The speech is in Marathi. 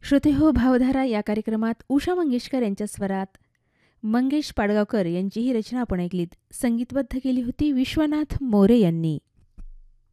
श्रोतेहो भावधारा या कार्यक्रमात उषा मंगेशकर यांच्या स्वरात मंगेश पाडगावकर यांची ही रचना आपण ऐकलीत. संगीतबद्ध केली होती विश्वनाथ मोरे यांनी.